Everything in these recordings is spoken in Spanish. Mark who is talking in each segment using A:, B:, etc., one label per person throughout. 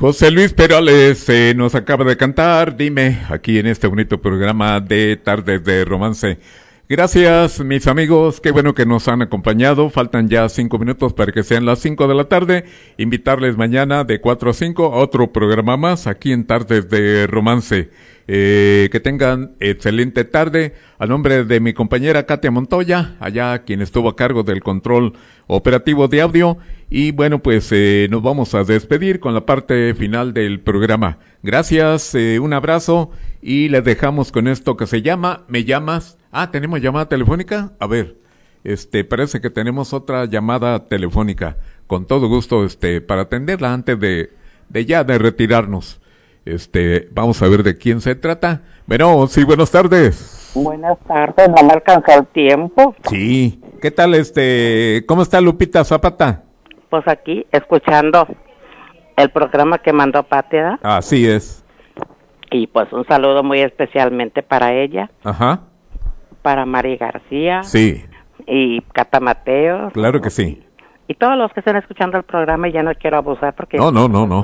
A: José Luis Perales nos acaba de cantar Dime, aquí en este bonito programa de Tardes de Romance. Gracias, mis amigos, qué bueno que nos han acompañado. Faltan ya 5 minutos para que sean las 5 de la tarde. Invitarles mañana de 4 a 5 a otro programa más aquí en Tardes de Romance. Que tengan excelente tarde. A nombre de mi compañera Katia Montoya, allá quien estuvo a cargo del control operativo de audio. Y bueno, pues nos vamos a despedir con la parte final del programa. Gracias, un abrazo y les dejamos con esto que se llama ¿Me llamas? ¿Tenemos llamada telefónica? A ver, parece que tenemos otra llamada telefónica. Con todo gusto, para atenderla antes de retirarnos. Vamos a ver de quién se trata. Bueno, sí, buenas tardes.
B: Buenas tardes, no me alcanzó el tiempo.
A: Sí, ¿qué tal, cómo está Lupita Zapata?
B: Pues aquí, escuchando el programa que mandó Patia.
A: Así es.
B: Y pues un saludo muy especialmente para ella.
A: Ajá.
B: Para Mari García.
A: Sí.
B: Y Cata Mateos.
A: Claro que sí.
B: Y todos los que estén escuchando el programa, y ya no quiero abusar porque...
A: No.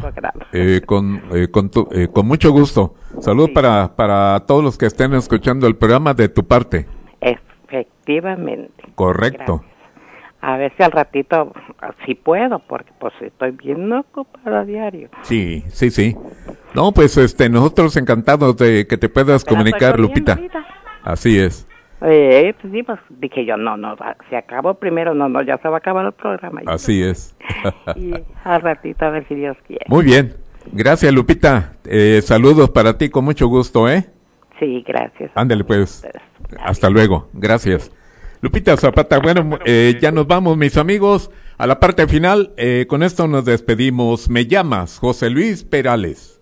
A: Con mucho gusto. Salud, sí. para todos los que estén escuchando el programa de tu parte.
B: Efectivamente.
A: Correcto.
B: Gracias. A ver si al ratito, si puedo, porque pues estoy bien ocupada a diario.
A: Sí. No, pues nosotros encantados de que te puedas comunicar, Lupita. Así es.
B: Pues sí, pues dije yo, no, si acabo primero, no, ya se va a acabar el programa.
A: Así es.
B: Y al ratito a ver si Dios quiere.
A: Muy bien, gracias Lupita, saludos para ti con mucho gusto,
B: Sí, gracias.
A: Ándale pues, hasta luego, gracias. Lupita Zapata, bueno, ya nos vamos mis amigos, a la parte final, con esto nos despedimos. Me llamas, José Luis Perales.